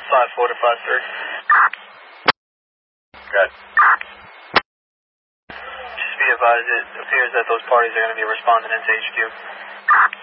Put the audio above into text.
5-4 to 5-3. Good. Just be advised, it appears that those parties are going to be responding into HQ.